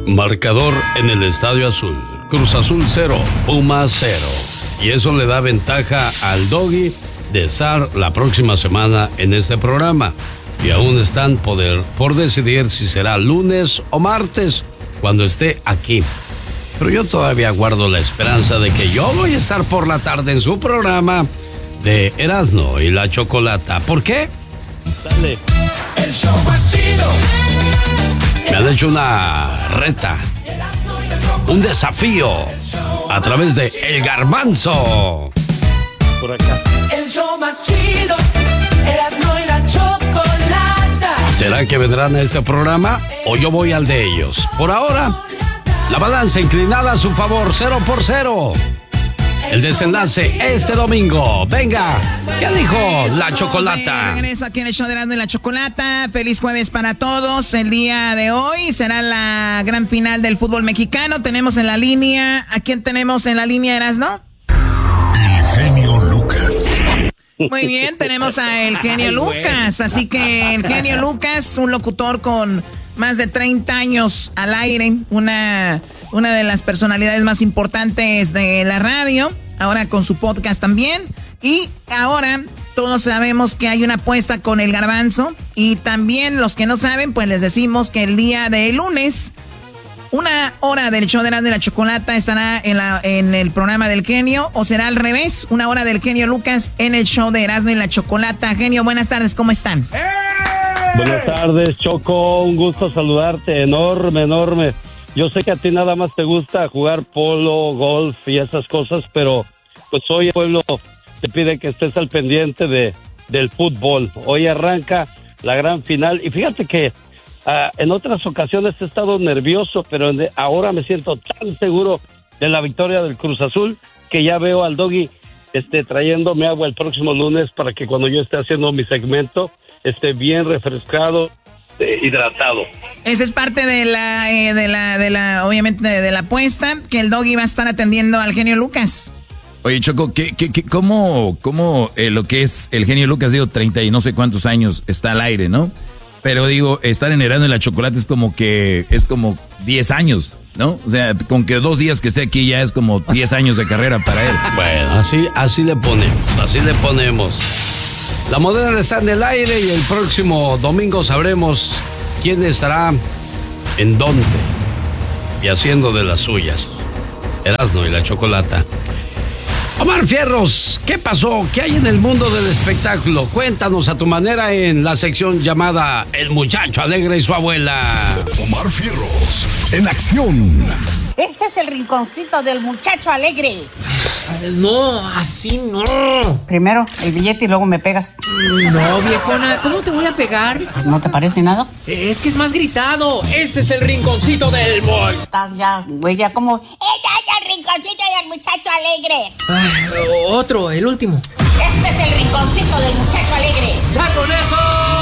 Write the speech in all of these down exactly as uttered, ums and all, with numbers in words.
Marcador en el Estadio Azul. Cruz Azul cero, Pumas cero. Y eso le da ventaja al Doggy de estar la próxima semana en este programa. Y aún están poder, por decidir si será lunes o martes cuando esté aquí. Pero yo todavía guardo la esperanza de que yo voy a estar por la tarde en su programa de Erasmo y la Chocolata. ¿Por qué? Dale. El show más chido. Me han hecho una reta, un desafío a través de El Garbanzo. Por acá. El show más chido. Erasmo y la Chocolata. ¿Será que vendrán a este programa o yo voy al de ellos? Por ahora, la balanza inclinada a su favor, cero por cero. El desenlace este domingo. Venga, ¿qué dijo la Chocolata? Eh, regreso aquí en el show de Erasmo y la Chocolata. Feliz jueves para todos. El día de hoy será la gran final del fútbol mexicano. Tenemos en la línea, ¿a quién tenemos en la línea, Erasmo? El genio Lucas. Muy bien, tenemos a el genio Lucas. Así que el genio Lucas, un locutor con más de treinta años al aire, una, una de las personalidades más importantes de la radio, ahora con su podcast también. Y ahora todos sabemos que hay una apuesta con el Garbanzo. Y también los que no saben, pues les decimos que el día de lunes, una hora del show de Erasmo y la Chocolata estará en, la, en el programa del genio, o será al revés, una hora del genio Lucas en el show de Erasmo y la Chocolata. Genio, buenas tardes, ¿cómo están? ¡Eh! Buenas tardes, Choco, un gusto saludarte, enorme, enorme. Yo sé que a ti nada más te gusta jugar polo, golf y esas cosas, pero pues hoy el pueblo te pide que estés al pendiente de, del fútbol. Hoy arranca la gran final y fíjate que uh, en otras ocasiones he estado nervioso, pero de, ahora me siento tan seguro de la victoria del Cruz Azul que ya veo al Doggy este, trayéndome agua el próximo lunes para que cuando yo esté haciendo mi segmento esté bien refrescado, eh, hidratado. Esa es parte de la, eh, de la, de la, obviamente de, de la apuesta, que el Doggy va a estar atendiendo al genio Lucas. Oye, Choco, ¿qué, qué, qué, ¿cómo, cómo eh, lo que es el genio Lucas, digo, treinta y no sé cuántos años está al aire, ¿no? Pero digo, estar en Erasmo y la Chocolata es como que, es como diez años, ¿no? O sea, con que dos días que esté aquí ya es como diez años de carrera para él. Bueno, así, así le ponemos, así le ponemos. La moneda está en el aire y el próximo domingo sabremos quién estará en dónde y haciendo de las suyas. Erasmo y la Chocolata. Omar Fierros, ¿qué pasó? ¿Qué hay en el mundo del espectáculo? Cuéntanos a tu manera en la sección llamada El Muchacho Alegre y su abuela. Omar Fierros, en acción. Este es el rinconcito del muchacho alegre. No, así no. Primero el billete y luego me pegas. No, viejona, ¿cómo te voy a pegar? Pues no te parece nada. Es que es más gritado. Ese es el rinconcito del boy. Estás ya, güey, ya como... ¡Ella es el rinconcito del muchacho alegre! Ah, otro, el último. Este es el rinconcito del muchacho alegre. ¡Ya con eso!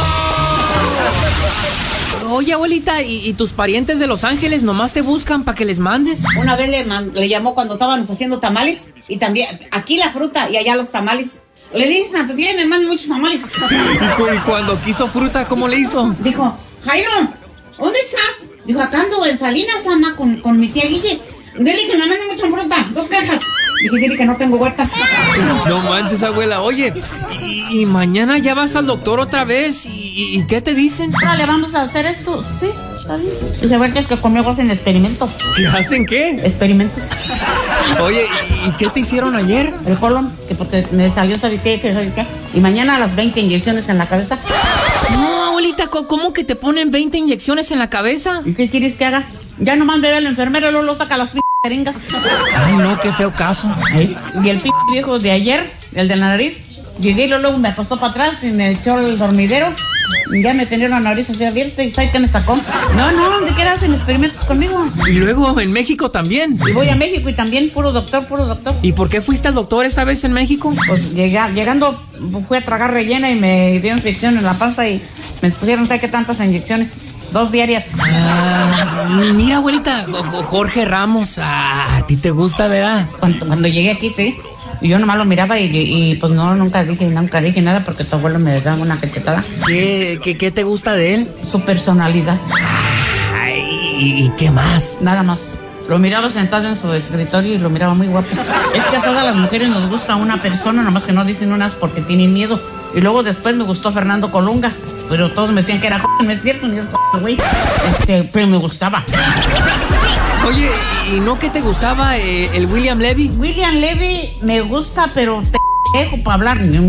Oye, abuelita, ¿y, y tus parientes de Los Ángeles nomás te buscan para que les mandes? Una vez le, man, le llamó cuando estábamos haciendo tamales y también aquí la fruta y allá los tamales. Le dices a tu tía y me mande muchos tamales. ¿Y, cu y cuando quiso fruta, cómo le hizo? Dijo, Jairo, ¿dónde estás? Dijo, acá ando en Salinas, ama, con, con mi tía Guille. Dile que me mande mucha fruta, dos cajas. Dije, dile que no tengo huerta. No manches, abuela. Oye, y, y mañana ya vas al doctor otra vez. ¿Y, y qué te dicen? Dale, vamos a hacer esto. Sí, está bien. Y de verdad es que conmigo hacen experimentos. ¿Qué hacen qué? Experimentos. Oye, ¿y, y qué te hicieron ayer? El colon, que porque me salió, ¿sabes qué? ¿Sabes qué? Y mañana a las veinte inyecciones en la cabeza. No, abuelita, ¿cómo que te ponen veinte inyecciones en la cabeza? ¿Y qué quieres que haga? Ya nomás ve al enfermero, luego lo saca las p*** jeringas. Ay, no, qué feo caso. ¿Eh? Y el p*** viejo de ayer, el de la nariz, llegué y luego me acostó para atrás y me echó el dormidero. Ya me tenía la nariz así abierta y ¿sabes qué me sacó? No, no, ¿de qué hacen experimentos conmigo? Y luego en México también. Y voy a México y también puro doctor, puro doctor. ¿Y por qué fuiste al doctor esta vez en México? Pues llega, llegando fui a tragar rellena y me dio infección en la panza y me pusieron, ¿sabes qué tantas inyecciones? Dos diarias. Ah, mira, abuelita, Jorge Ramos, ah, a ti te gusta, ¿verdad? Cuando, cuando llegué aquí, sí. Y yo nomás lo miraba y, y pues no, nunca dije, nunca dije nada porque tu abuelo me daba una cachetada. ¿Qué, qué, qué te gusta de él? Su personalidad. Ay, ¿Y, y qué más? Nada más. Lo miraba sentado en su escritorio y lo miraba muy guapo. Es que a todas las mujeres nos gusta una persona, nomás que no dicen unas porque tienen miedo. Y luego después me gustó Fernando Colunga, pero todos me decían que era joven, no es cierto, ni es joven, güey. Este, pero me gustaba. Oye, ¿y no que te gustaba eh, el William Levy? William Levy me gusta, pero te dejo para hablar. No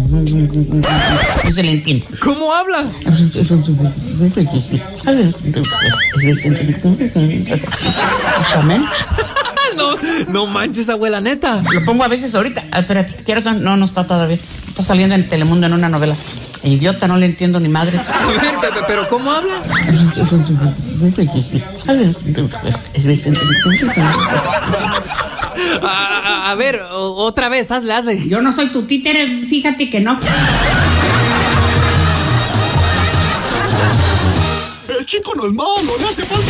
se le entiende. ¿Cómo habla? No, no manches, abuela, neta. Lo pongo a veces ahorita. Ah, espérate, ¿qué hora son? No, no está todavía. Está saliendo en Telemundo en una novela. Idiota, no le entiendo ni madres. A ver, pero, pero ¿cómo habla? A, a, a ver, otra vez, hazle, hazle. Yo no soy tu títere, fíjate que no. El chico no es malo, le hace falta